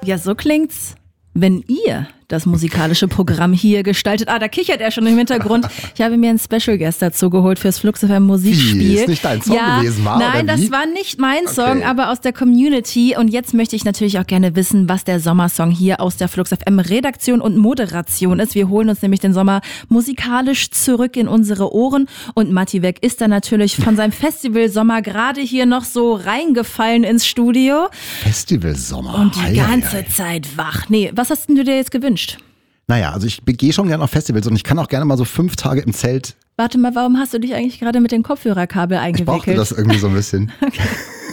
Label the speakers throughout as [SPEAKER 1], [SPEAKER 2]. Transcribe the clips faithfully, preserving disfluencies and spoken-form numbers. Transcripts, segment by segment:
[SPEAKER 1] Ja, so klingt's, wenn ihr das musikalische Programm hier gestaltet. Ah, da kichert er schon im Hintergrund. Ich habe mir einen Special Guest dazu geholt fürs Flux F M Musikspiel.
[SPEAKER 2] Wie, ist nicht dein Song
[SPEAKER 1] ja,
[SPEAKER 2] gewesen, war,
[SPEAKER 1] Nein,
[SPEAKER 2] oder wie?
[SPEAKER 1] das war nicht mein Song,
[SPEAKER 2] Okay.
[SPEAKER 1] aber aus der Community. Und jetzt möchte ich natürlich auch gerne wissen, was der Sommersong hier aus der Flux F M Redaktion und Moderation ist. Wir holen uns nämlich den Sommer musikalisch zurück in unsere Ohren. Und Matti Weg ist da natürlich von seinem Festival Sommer gerade hier noch so reingefallen ins Studio.
[SPEAKER 2] Festival Sommer.
[SPEAKER 1] Und die
[SPEAKER 2] Ei,
[SPEAKER 1] ganze
[SPEAKER 2] ei, ei.
[SPEAKER 1] Zeit wach. Nee, was hast denn du dir jetzt gewünscht?
[SPEAKER 2] Naja, also ich gehe schon gerne auf Festivals und ich kann auch gerne mal so fünf Tage im Zelt.
[SPEAKER 1] Warte mal, warum hast du dich eigentlich gerade mit dem Kopfhörerkabel
[SPEAKER 2] Ich
[SPEAKER 1] eingewickelt?
[SPEAKER 2] brauchte das irgendwie so ein bisschen.
[SPEAKER 1] Okay.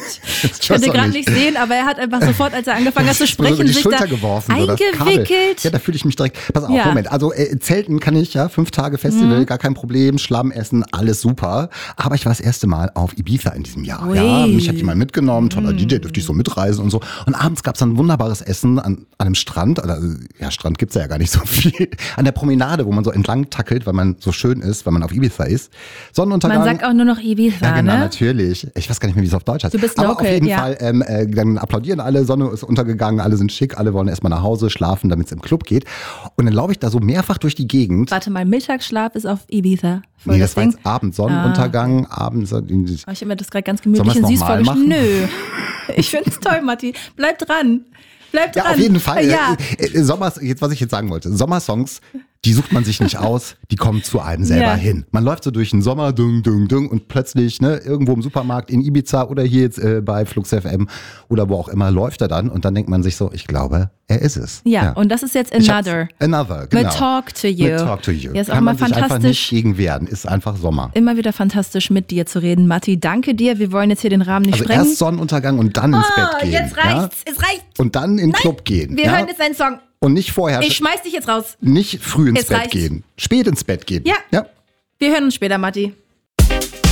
[SPEAKER 2] Ich
[SPEAKER 1] Ich konnte gerade nicht sehen, aber er hat einfach sofort, als er angefangen hat zu
[SPEAKER 2] so über
[SPEAKER 1] sprechen,
[SPEAKER 2] die
[SPEAKER 1] sich
[SPEAKER 2] Schulter
[SPEAKER 1] da
[SPEAKER 2] geworfen. So das Kabel.
[SPEAKER 1] eingewickelt.
[SPEAKER 2] Ja, da fühle ich mich direkt. Pass auf,
[SPEAKER 1] Ja.
[SPEAKER 2] Moment. Also äh, Zelten kann ich, ja, fünf Tage Festival, gar kein Problem, Schlamm essen, alles super. Aber ich war das erste Mal auf Ibiza in diesem Jahr.
[SPEAKER 1] Ui.
[SPEAKER 2] Ja, mich hat jemand mitgenommen, toller D J, dürfte ich so mitreisen und so. Und abends gab es dann wunderbares Essen an, an einem Strand. Oder, ja, Strand gibt's ja gar nicht so viel. An der Promenade, wo man so entlang tackelt, weil man so schön ist, weil man auf Ibiza ist. Sonnenuntergang.
[SPEAKER 1] Man sagt auch nur noch Ibiza,
[SPEAKER 2] Ja, genau,
[SPEAKER 1] ne?
[SPEAKER 2] natürlich. Ich weiß gar nicht mehr, wie es auf Deutsch heißt.
[SPEAKER 1] Du bist
[SPEAKER 2] Aber
[SPEAKER 1] local,
[SPEAKER 2] auf jeden
[SPEAKER 1] ja.
[SPEAKER 2] Fall, ähm, äh, dann applaudieren alle, Sonne ist untergegangen, alle sind schick, alle wollen erstmal nach Hause schlafen, damit es im Club geht. Und dann laufe ich da so mehrfach durch die Gegend.
[SPEAKER 1] Warte mal, Mittagsschlaf ist auf Ibiza. Voll
[SPEAKER 2] Nee, das war
[SPEAKER 1] Ding.
[SPEAKER 2] jetzt Abend, Sonnenuntergang, abends.
[SPEAKER 1] Hab ich mir das gerade ganz
[SPEAKER 2] Sollen
[SPEAKER 1] gemütlich
[SPEAKER 2] wir's
[SPEAKER 1] und süß
[SPEAKER 2] noch mal
[SPEAKER 1] vorgestellt.
[SPEAKER 2] machen?
[SPEAKER 1] Nö. Ich find's toll, Matti. Bleib dran. Bleib dran.
[SPEAKER 2] Ja, auf jeden Fall.
[SPEAKER 1] Ja.
[SPEAKER 2] Äh, äh, Sommers, jetzt, was ich jetzt sagen wollte. Sommersongs, die sucht man sich nicht aus, die kommen zu einem selber
[SPEAKER 1] Ja.
[SPEAKER 2] hin. Man läuft so durch den Sommer, dung, dung, dung, und plötzlich, ne, irgendwo im Supermarkt in Ibiza oder hier jetzt äh, bei Flux F M oder wo auch immer, läuft er dann und dann denkt man sich so, ich glaube, er ist es.
[SPEAKER 1] Ja, und das ist jetzt
[SPEAKER 2] Ich hab's-
[SPEAKER 1] Another.
[SPEAKER 2] Another, genau.
[SPEAKER 1] Mit Talk to You.
[SPEAKER 2] Mit Talk to You.
[SPEAKER 1] Ja, ist auch
[SPEAKER 2] Kann
[SPEAKER 1] mal
[SPEAKER 2] man sich einfach nicht
[SPEAKER 1] fantastisch.
[SPEAKER 2] gegen wehren, ist einfach Sommer.
[SPEAKER 1] Immer wieder fantastisch mit dir zu reden, Matti. Danke dir. Wir wollen jetzt hier den Rahmen nicht
[SPEAKER 2] Also
[SPEAKER 1] sprengen.
[SPEAKER 2] erst Sonnenuntergang und dann ins
[SPEAKER 1] oh,
[SPEAKER 2] Bett gehen.
[SPEAKER 1] jetzt reicht's. Es reicht.
[SPEAKER 2] Ja? Und dann in den Club gehen.
[SPEAKER 1] Wir
[SPEAKER 2] ja?
[SPEAKER 1] hören jetzt einen Song.
[SPEAKER 2] Und nicht vorher,
[SPEAKER 1] Ich schmeiß dich jetzt raus.
[SPEAKER 2] nicht früh ins
[SPEAKER 1] Es
[SPEAKER 2] Bett
[SPEAKER 1] reicht.
[SPEAKER 2] gehen. Spät ins Bett gehen.
[SPEAKER 1] Ja.
[SPEAKER 2] ja.
[SPEAKER 1] Wir hören uns später, Matti.